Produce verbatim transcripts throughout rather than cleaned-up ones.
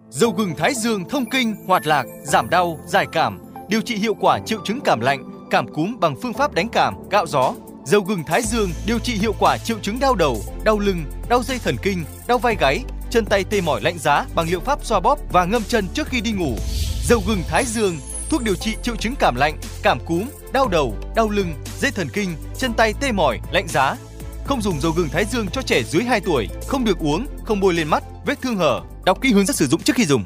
Dầu gừng Thái Dương thông kinh, hoạt lạc, giảm đau, giải cảm, điều trị hiệu quả triệu chứng cảm lạnh, cảm cúm bằng phương pháp đánh cảm, cạo gió. Dầu gừng Thái Dương điều trị hiệu quả triệu chứng đau đầu, đau lưng, đau dây thần kinh, đau vai gáy, chân tay tê mỏi lạnh giá bằng liệu pháp xoa bóp và ngâm chân trước khi đi ngủ. Dầu gừng Thái Dương, thuốc điều trị triệu chứng cảm lạnh, cảm cúm, đau đầu, đau lưng, dây thần kinh, chân tay tê mỏi, lạnh giá. Không dùng dầu gừng Thái Dương cho trẻ dưới hai tuổi, không được uống, không bôi lên mắt, vết thương hở. Đọc kỹ hướng dẫn sử dụng trước khi dùng.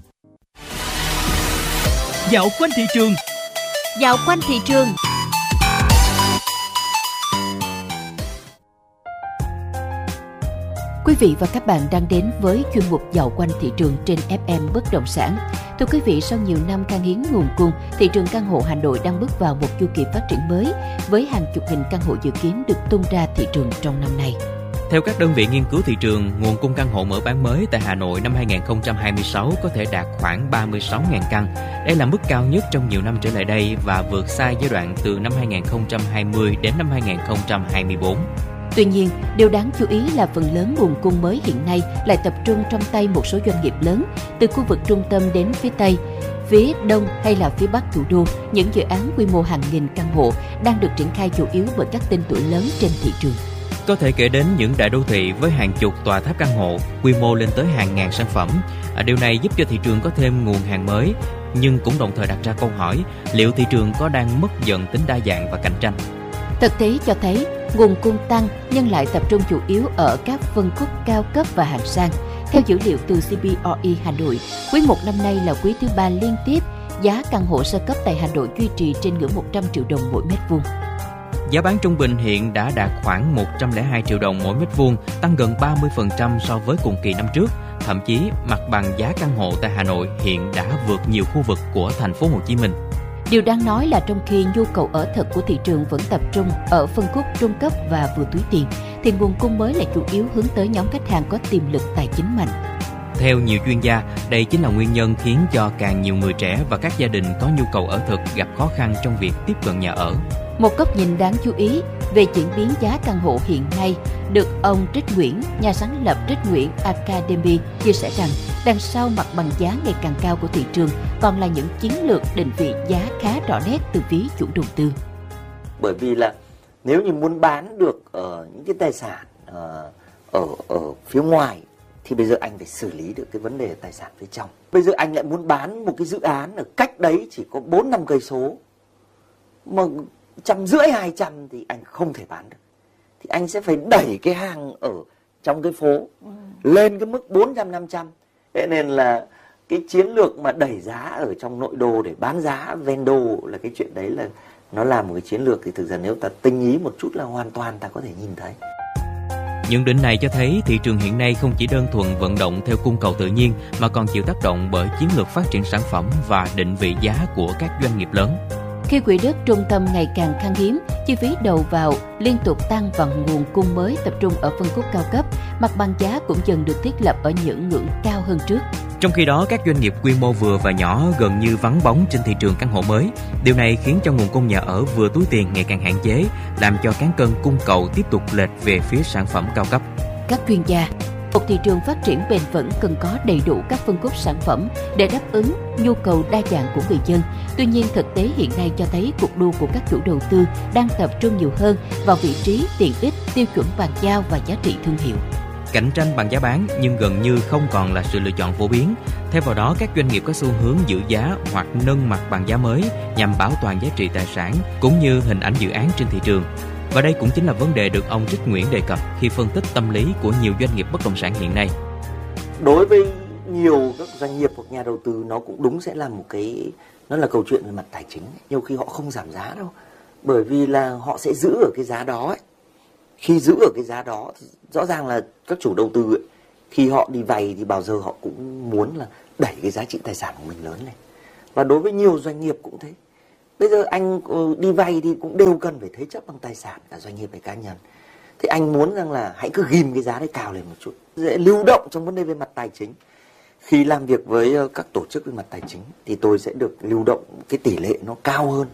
Dạo quanh thị trường. Dạo quanh thị trường. Quý vị và các bạn đang đến với chuyên mục Dạo quanh thị trường trên ép em Bất động sản. Thưa quý vị, sau nhiều năm khan hiếm nguồn cung, thị trường căn hộ Hà Nội đang bước vào một chu kỳ phát triển mới với hàng chục nghìn căn hộ dự kiến được tung ra thị trường trong năm nay. Theo các đơn vị nghiên cứu thị trường, nguồn cung căn hộ mở bán mới tại Hà Nội năm hai không hai sáu có thể đạt khoảng ba mươi sáu nghìn căn. Đây là mức cao nhất trong nhiều năm trở lại đây và vượt xa giai đoạn từ năm hai không hai không đến năm hai không hai tư. Tuy nhiên, điều đáng chú ý là phần lớn nguồn cung mới hiện nay lại tập trung trong tay một số doanh nghiệp lớn, từ khu vực trung tâm đến phía Tây, phía Đông hay là phía Bắc thủ đô. Những dự án quy mô hàng nghìn căn hộ đang được triển khai chủ yếu bởi các tên tuổi lớn trên thị trường. Có thể kể đến những đại đô thị với hàng chục tòa tháp căn hộ, quy mô lên tới hàng ngàn sản phẩm. Điều này giúp cho thị trường có thêm nguồn hàng mới, nhưng cũng đồng thời đặt ra câu hỏi liệu thị trường có đang mất dần tính đa dạng và cạnh tranh. Thực tế cho thấy nguồn cung tăng nhưng lại tập trung chủ yếu ở các phân khúc cao cấp và hạng sang. Theo dữ liệu từ xê bê rờ e Hà Nội, quý một năm nay là quý thứ ba liên tiếp giá căn hộ sơ cấp tại Hà Nội duy trì trên ngưỡng một trăm triệu đồng mỗi mét vuông. Giá bán trung bình hiện đã đạt khoảng một trăm lẻ hai triệu đồng mỗi mét vuông, tăng gần ba mươi phần trăm so với cùng kỳ năm trước. Thậm chí, mặt bằng giá căn hộ tại Hà Nội hiện đã vượt nhiều khu vực của thành phố Hồ Chí Minh. Điều đáng nói là trong khi nhu cầu ở thật của thị trường vẫn tập trung ở phân khúc trung cấp và vừa túi tiền, thì nguồn cung mới lại chủ yếu hướng tới nhóm khách hàng có tiềm lực tài chính mạnh. Theo nhiều chuyên gia, đây chính là nguyên nhân khiến cho càng nhiều người trẻ và các gia đình có nhu cầu ở thực gặp khó khăn trong việc tiếp cận nhà ở. Một góc nhìn đáng chú ý về diễn biến giá căn hộ hiện nay được ông Trích Nguyễn, nhà sáng lập Trích Nguyễn Academy, chia sẻ rằng đằng sau mặt bằng giá ngày càng cao của thị trường còn là những chiến lược định vị giá khá rõ nét từ phía chủ đầu tư. Bởi vì là nếu như muốn bán được ở những cái tài sản ở, ở, ở phía ngoài thì bây giờ anh phải xử lý được cái vấn đề tài sản phía trong. Bây giờ anh lại muốn bán một cái dự án ở cách đấy chỉ có bốn năm cây số mà trăm rưỡi hai trăm thì anh không thể bán được, thì anh sẽ phải đẩy cái hàng ở trong cái phố ừ. lên cái mức bốn trăm năm trăm. Thế nên là cái chiến lược mà đẩy giá ở trong nội đô để bán giá ven đô là cái chuyện đấy là nó là một cái chiến lược thì thực ra nếu ta tinh ý một chút là hoàn toàn ta có thể nhìn thấy. Nhận định này cho thấy thị trường hiện nay không chỉ đơn thuần vận động theo cung cầu tự nhiên mà còn chịu tác động bởi chiến lược phát triển sản phẩm và định vị giá của các doanh nghiệp lớn. Khi quỹ đất trung tâm ngày càng khan hiếm, chi phí đầu vào liên tục tăng và nguồn cung mới tập trung ở phân khúc cao cấp, mặt bằng giá cũng dần được thiết lập ở những ngưỡng cao hơn trước. Trong khi đó, các doanh nghiệp quy mô vừa và nhỏ gần như vắng bóng trên thị trường căn hộ mới. Điều này khiến cho nguồn cung nhà ở vừa túi tiền ngày càng hạn chế, làm cho cán cân cung cầu tiếp tục lệch về phía sản phẩm cao cấp. Các chuyên gia, một thị trường phát triển bền vững cần có đầy đủ các phân khúc sản phẩm để đáp ứng nhu cầu đa dạng của người dân. Tuy nhiên, thực tế hiện nay cho thấy cuộc đua của các chủ đầu tư đang tập trung nhiều hơn vào vị trí, tiện ích, tiêu chuẩn bàn giao và giá trị thương hiệu. Cạnh tranh bằng giá bán nhưng gần như không còn là sự lựa chọn phổ biến. Thêm vào đó, các doanh nghiệp có xu hướng giữ giá hoặc nâng mặt bằng giá mới nhằm bảo toàn giá trị tài sản cũng như hình ảnh dự án trên thị trường. Và đây cũng chính là vấn đề được ông Trích Nguyễn đề cập khi phân tích tâm lý của nhiều doanh nghiệp bất động sản hiện nay. Đối với nhiều các doanh nghiệp hoặc nhà đầu tư, nó cũng đúng sẽ là một cái, nó là câu chuyện về mặt tài chính. Nhiều khi họ không giảm giá đâu, bởi vì là họ sẽ giữ ở cái giá đó ấy. Khi giữ ở cái giá đó thì rõ ràng là các chủ đầu tư ấy, khi họ đi vay thì bao giờ họ cũng muốn là đẩy cái giá trị tài sản của mình lớn lên. Và đối với nhiều doanh nghiệp cũng thế. Bây giờ anh đi vay thì cũng đều cần phải thế chấp bằng tài sản, cả doanh nghiệp hay cá nhân. Thì anh muốn rằng là hãy cứ ghim cái giá đấy cao lên một chút, dễ lưu động trong vấn đề về mặt tài chính. Khi làm việc với các tổ chức về mặt tài chính thì tôi sẽ được lưu động cái tỷ lệ nó cao hơn.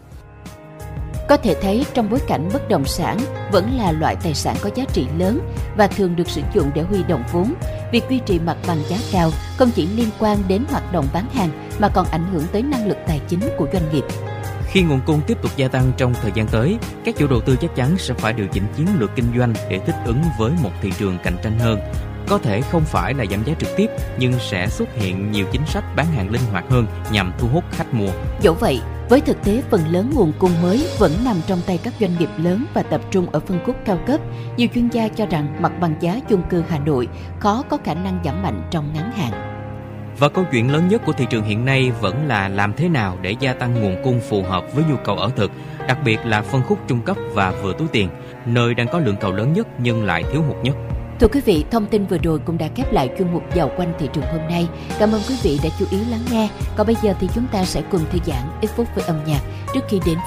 Có thể thấy trong bối cảnh bất động sản vẫn là loại tài sản có giá trị lớn và thường được sử dụng để huy động vốn. Vì Việc duy trì mặt bằng giá cao không chỉ liên quan đến hoạt động bán hàng mà còn ảnh hưởng tới năng lực tài chính của doanh nghiệp. Khi nguồn cung tiếp tục gia tăng trong thời gian tới, các chủ đầu tư chắc chắn sẽ phải điều chỉnh chiến lược kinh doanh để thích ứng với một thị trường cạnh tranh hơn. Có thể không phải là giảm giá trực tiếp, nhưng sẽ xuất hiện nhiều chính sách bán hàng linh hoạt hơn nhằm thu hút khách mua. Dẫu vậy, với thực tế phần lớn nguồn cung mới vẫn nằm trong tay các doanh nghiệp lớn và tập trung ở phân khúc cao cấp, nhiều chuyên gia cho rằng mặt bằng giá chung cư Hà Nội khó có khả năng giảm mạnh trong ngắn hạn. Và câu chuyện lớn nhất của thị trường hiện nay vẫn là làm thế nào để gia tăng nguồn cung phù hợp với nhu cầu ở thực, đặc biệt là phân khúc trung cấp và vừa túi tiền, nơi đang có lượng cầu lớn nhất nhưng lại thiếu hụt nhất. Thưa quý vị, thông tin vừa rồi cũng đã khép lại chuyên mục Dạo quanh thị trường hôm nay. Cảm ơn quý vị đã chú ý lắng nghe. Còn bây giờ thì chúng ta sẽ cùng thư giãn ít phút với âm nhạc trước khi đến